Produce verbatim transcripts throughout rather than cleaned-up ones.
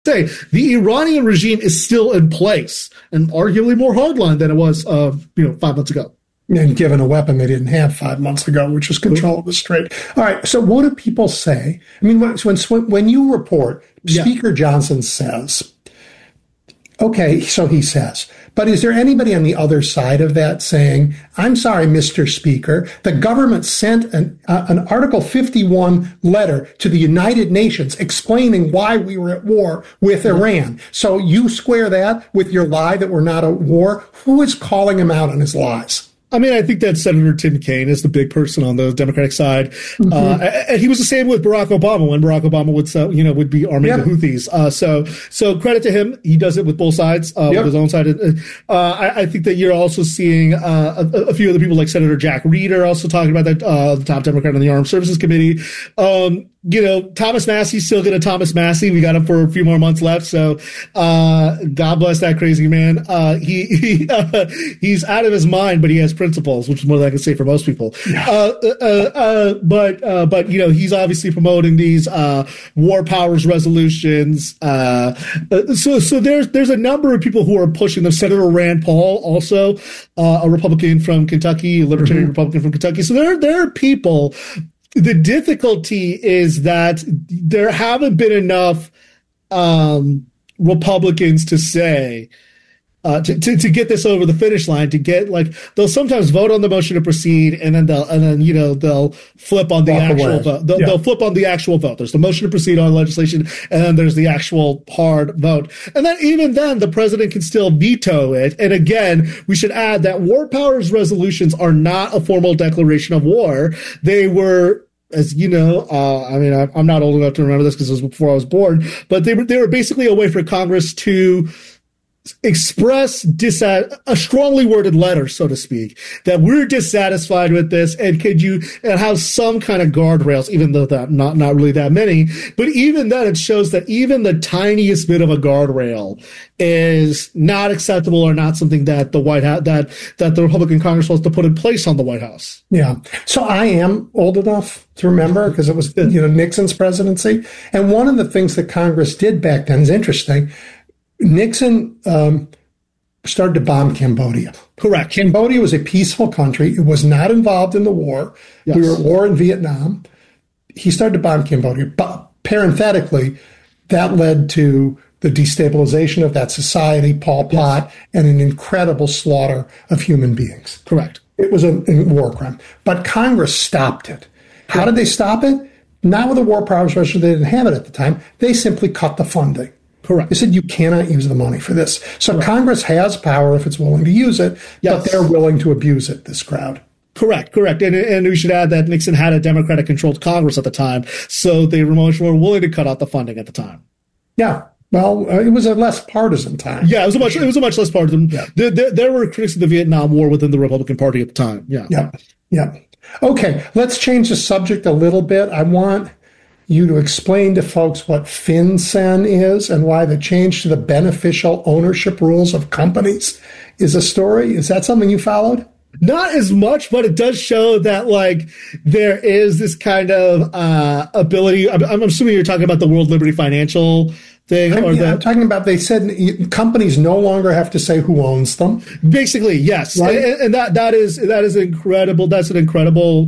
say the Iranian regime is still in place and arguably more hardline than it was, uh, you know, five months ago. And given a weapon they didn't have five months ago, which is control of the Strait. All right. So what do people say? I mean, when when, when you report, yeah. Speaker Johnson says, okay, so he says, but is there anybody on the other side of that saying, I'm sorry, Mister Speaker, the government sent an, uh, an Article fifty-one letter to the United Nations explaining why we were at war with Iran. So you square that with your lie that we're not at war? Who is calling him out on his lies? I mean, I think that Senator Tim Kaine is the big person on the Democratic side. Mm-hmm. Uh, and he was the same with Barack Obama when Barack Obama would, uh, you know, would be arming yep. the Houthis. Uh, so, so credit to him. He does it with both sides, uh, yep. with his own side. Uh, I, I think that you're also seeing uh, a, a few other people like Senator Jack Reed are also talking about that, uh, the top Democrat on the Armed Services Committee. Um, You know, Thomas Massey's still going to Thomas Massey. We got him for a few more months left. So, uh, God bless that crazy man. Uh, he, he uh, he's out of his mind, but he has principles, which is more than I can say for most people. Yeah. Uh, uh, uh, but, uh, but, you know, he's obviously promoting these, uh, war powers resolutions. Uh, so, so there's, there's a number of people who are pushing them. Senator Rand Paul, also, uh, a Republican from Kentucky, a libertarian mm-hmm. Republican from Kentucky. So there, there are people. The difficulty is that there haven't been enough um, Republicans to say uh, to, to to get this over the finish line. To get like they'll sometimes vote on the motion to proceed, and then they'll and then you know they'll flip on the Walk actual away. vote. They'll, Yeah. they'll flip on the actual vote. There's the motion to proceed on legislation, and then there's the actual hard vote. And then even then, the president can still veto it. And again, we should add that war powers resolutions are not a formal declaration of war. They were. As you know, uh, I mean, I, I'm not old enough to remember this because it was before I was born, but they were, they were basically a way for Congress to express dissat- a strongly worded letter, so to speak, that we're dissatisfied with this and could you and have some kind of guardrails, even though that not, not really that many. But even then, it shows that even the tiniest bit of a guardrail is not acceptable or not something that the White House, that, that the Republican Congress wants to put in place on the White House. Yeah. So I am old enough to remember because it was, you know, Nixon's presidency. And one of the things that Congress did back then is interesting. Nixon um, started to bomb Cambodia. Correct. Cambodia was a peaceful country. It was not involved in the war. Yes. We were at war in Vietnam. He started to bomb Cambodia. But parenthetically, that led to the destabilization of that society, Pol Pot, yes. and an incredible slaughter of human beings. Correct. It was a, a war crime. But Congress stopped it. How Correct. Did they stop it? Not with a war powers resolution. They didn't have it at the time. They simply cut the funding. Correct. They said you cannot use the money for this. So Correct. Congress has power if it's willing to use it, yes. but they're willing to abuse it, this crowd. Correct, correct. And and we should add that Nixon had a Democratic-controlled Congress at the time, so they were much more willing to cut out the funding at the time. Yeah. Well, uh, it was a less partisan time. Yeah, it was a much it was a much less partisan. Yeah. There, there, there were critics of the Vietnam War within the Republican Party at the time. Yeah. Yeah. Yeah. Okay, let's change the subject a little bit. I want you to explain to folks what FinCEN is and why the change to the beneficial ownership rules of companies is a story. Is that something you followed? Not as much, but it does show that, like, there is this kind of uh, ability. I'm, I'm assuming you're talking about the World Liberty Financial thing. I'm, or yeah, the, I'm talking about, they said companies no longer have to say who owns them. Basically, yes. Right? And, and that that is that is incredible. That's an incredible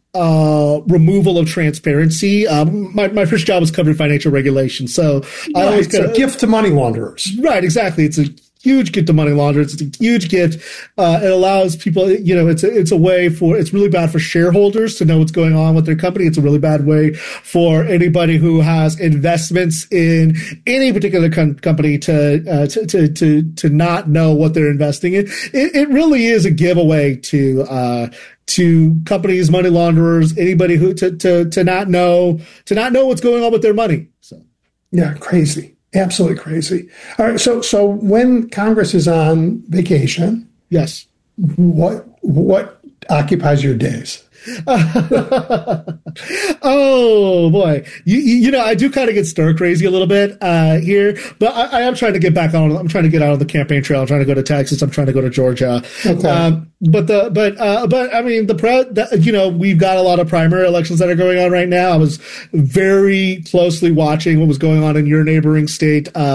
Uh, removal of transparency. Um, my, my first job was covering financial regulation. So right, I always it's a gift to money launderers. Right, exactly. It's a huge gift to money launderers. It's a huge gift. Uh, it allows people, you know, it's a, it's a way for, it's really bad for shareholders to know what's going on with their company. It's a really bad way for anybody who has investments in any particular com- company to, uh, to, to, to, to not know what they're investing in. It, it really is a giveaway to, uh, to companies, money launderers, anybody who to, to to not know to not know what's going on with their money. So, yeah, crazy, absolutely crazy. All right, so so when Congress is on vacation, yes, what what occupies your days? Oh boy, you, you you know I do kind of get stir crazy a little bit uh, here, but I, I am trying to get back on. I'm trying to get out on the campaign trail. I'm trying to go to Texas. I'm trying to go to Georgia. Okay. Um, but the but uh, but I mean the, pre, the you know we've got a lot of primary elections that are going on right now. I was very closely watching what was going on in your neighboring state. Uh,